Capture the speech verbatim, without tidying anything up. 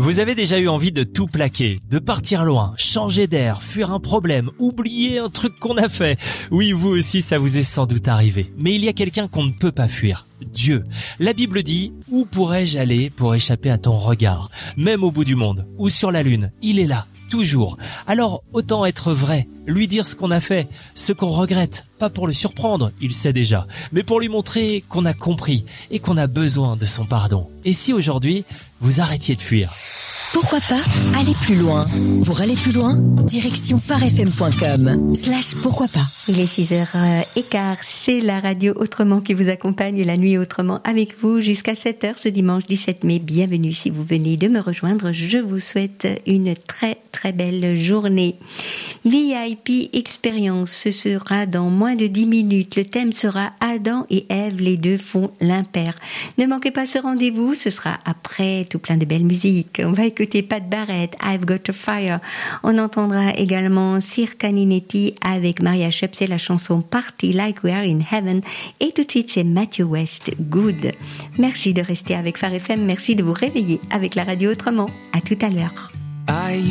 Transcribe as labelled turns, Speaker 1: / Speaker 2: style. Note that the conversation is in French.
Speaker 1: Vous avez déjà eu envie de tout plaquer, de partir loin, changer d'air, fuir un problème, oublier un truc qu'on a fait. Oui, vous aussi, ça vous est sans doute arrivé. Mais il y a quelqu'un qu'on ne peut pas fuir. Dieu. La Bible dit « Où pourrais-je aller pour échapper à ton regard ?» Même au bout du monde ou sur la lune, il est là, toujours. Alors autant être vrai, lui dire ce qu'on a fait, ce qu'on regrette, pas pour le surprendre, il sait déjà, mais pour lui montrer qu'on a compris et qu'on a besoin de son pardon. Et si aujourd'hui, vous arrêtiez de fuir ?
Speaker 2: Pourquoi pas aller plus loin? Pour aller plus loin, direction pharefm point com slash pourquoi pas.
Speaker 3: Il est six heures quinze, c'est la radio Autrement qui vous accompagne et la nuit Autrement avec vous jusqu'à sept heures ce dimanche dix-sept mai. Bienvenue si vous venez de me rejoindre. Je vous souhaite une très très belle journée. V I P Experience, ce sera dans moins de dix minutes. Le thème sera Adam et Ève, les deux font l'impair. Ne manquez pas ce rendez-vous, ce sera après tout plein de belles musiques. On va écouter Pat Barrett, I've Got a Fire. On entendra également Sir Caninetti avec Maria Shepp, c'est la chanson Party Like We Are in Heaven. Et tout de suite, c'est Matthew West, Good. Merci de rester avec Phare F M, merci de vous réveiller avec la radio Autrement. À tout à l'heure.